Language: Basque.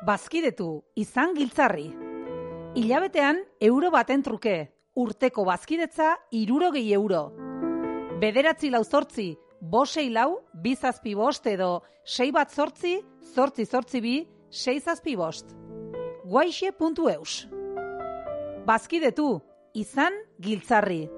Bazkidetu, izan giltzarri. Hilabetean euro baten truke, urteko bazkidetza 60 euro. 9 8 6 lau, 2 zazpi bost edo 6 bat 8 8 8 2 6 zazpi bost. Guaixe.eus. Bazkidetu, izan giltzarri.